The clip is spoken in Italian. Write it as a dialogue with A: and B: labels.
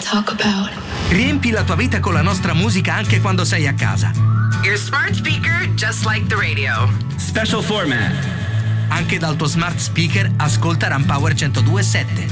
A: talk about.
B: Riempi la tua vita con la nostra musica anche quando sei a casa.
C: Your smart speaker, just like the radio.
D: Special format.
B: Anche dal tuo smart speaker ascolta Rampower 102.7.